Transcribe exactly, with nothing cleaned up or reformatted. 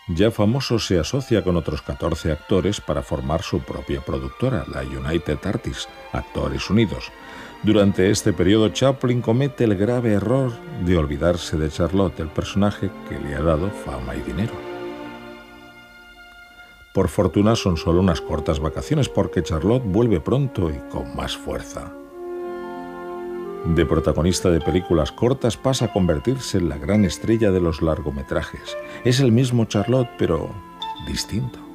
Ya famoso, se asocia con otros catorce actores para formar su propia productora, la United Artists, Actores Unidos. Durante este periodo, Chaplin comete el grave error de olvidarse de Charlotte, el personaje que le ha dado fama y dinero. Por fortuna son solo unas cortas vacaciones, porque Charlotte vuelve pronto y con más fuerza. De protagonista de películas cortas pasa a convertirse en la gran estrella de los largometrajes. Es el mismo Charlotte, pero distinto.